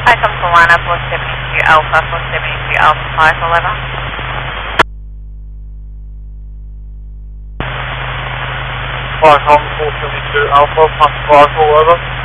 Hi, come to line up 472 Alpha, 472 Alpha 511. Flight on 472 Alpha, Papa 511.